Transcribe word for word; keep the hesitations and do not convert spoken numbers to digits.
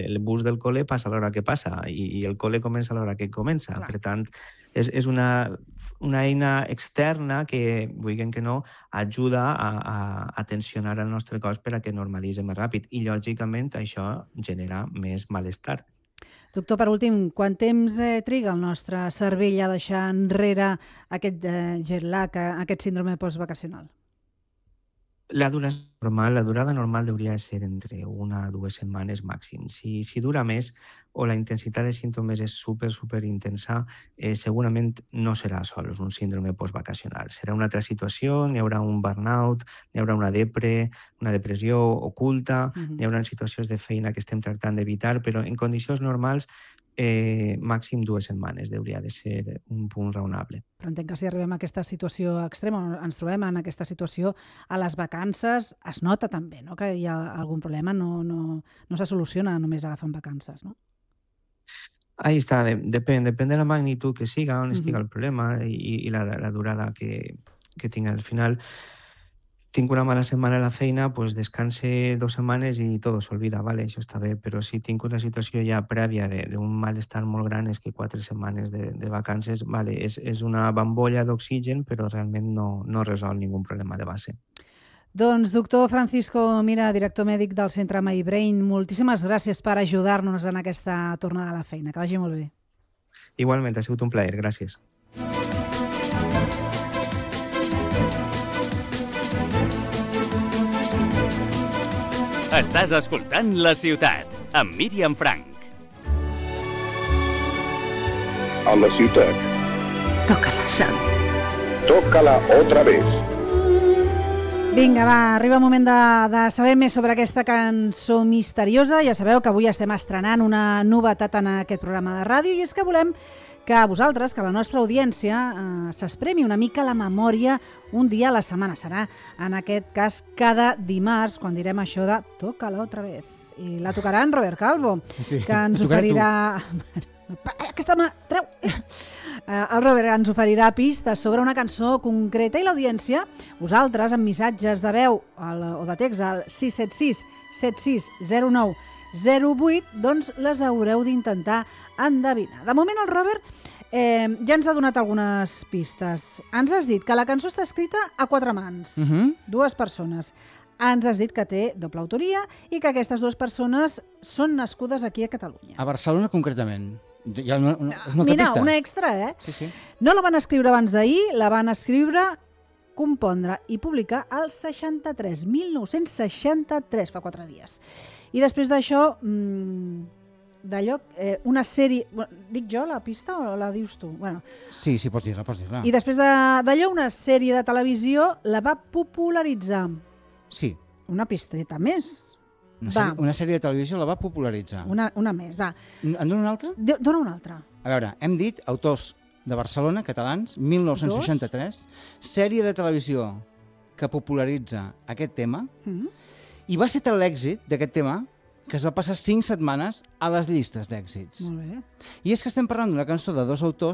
el bus del col·le passa a l'hora que passa i, i el col·le comença a l'hora que comença. Clar. Per tant, és, és una, una eina externa que, vulguem que no, ajuda a, a, a tensionar el nostre cos per a que normalitzi més ràpid. I, lògicament, això genera més malestar. Doctor, per últim, quant temps eh, triga el nostre cervell a deixar enrere aquest eh, jet lag, aquest síndrome postvacacional? La duració normal, la durada normal hauria de ser entre una o dues setmanes màxim. Si, si dura més o la intensitat de símptomes és super, super intensa, eh, segurament no serà sols un síndrome postvacacional. Serà una altra situació, n'hi haurà un burnout, n'hi haurà una depre, una depressió oculta, Mhm. n'hi haurà situacions de feina que estem tractant d'evitar, però en condicions normals eh, màxim dues setmanes hauria de ser un punt raonable. Però entenc que si arribem a aquesta situació extrema, o ens trobem en aquesta situació a les vacances, es nota també, no?, que hi ha algun problema, no, no, no se soluciona només agafant vacances, no? Ahí està, de, depèn, depèn de la magnitud que siga, on Mhm. estiga el problema i, i la, la durada que, que tinga. Al final, tinc una mala setmana a la feina, pues descanse dos setmanes i tot s'olvida, vale? Això està bé, però si tinc una situació ja prèvia d'un malestar molt gran, és que quatre setmanes de, de vacances, vale, és, és una bambolla d'oxigen, però realment no, no resol ningú problema de base. Doncs, doctor Francisco Mira, director mèdic del Centre MyBrain, moltíssimes gràcies per ajudar-nos en aquesta tornada a la feina. Que vagi molt bé. Igualment, ha sigut un plaer, gràcies. Estàs escoltant La Ciutat, amb Míriam Frank. A la ciutat. Tócala, Sam. Tócala otra vez. Vinga, va, arriba el moment de, de saber més sobre aquesta cançó misteriosa. Ja sabeu que avui estem estrenant una novetat en aquest programa de ràdio i és que volem que vosaltres, que la nostra audiència, eh, s'espremi una mica la memòria un dia a la setmana. Serà, en aquest cas, cada dimarts, quan direm això de Tócala otra vez. I la tocarà en Robert Calvo, Sí, que ens la tocarà oferirà... Aquesta mà, treu! Eh, El Robert ens oferirà pistes sobre una cançó concreta i l'audiència, vosaltres, amb missatges de veu al, o de text al sis set sis set sis zero nou zero vuit, doncs les haureu d'intentar endevinar. De moment el Robert eh, ja ens ha donat algunes pistes. Ens has dit que la cançó està escrita a quatre mans, Uh -huh. dues persones. Ens has dit que té doble autoria i que aquestes dues persones són nascudes aquí a Catalunya. A Barcelona, concretament. Hi ha una, una, és una altra Mira, pista. una extra, eh? Sí, sí. No la van escriure abans d'ahir, la van escriure, compondre i publicar el seixanta-tres, mil nou-cents seixanta-tres, fa quatre dies. I després d'això, mmm, d'allò, eh, una sèrie... Bueno, dic jo la pista o la dius tu? Bueno, Sí, sí, pots dir-la, pots dir-la. I després de- d'allò, una sèrie de televisió la va popularitzar. Sí, Una pisteta més. una Va. sèrie, una sèrie de televisió la va popularitzar. Una, una més, va. En dona una altra? D- Dona una altra. A veure, hem dit autors de Barcelona, catalans, mil nou-cents seixanta-tres, sèrie de televisió que popularitza aquest tema, Mm. i va ser tal l'èxit d'aquest tema que es va passar cinc setmanes a les llistes d'èxits. Molt bé. I és que estem parlant d'una cançó de dos autors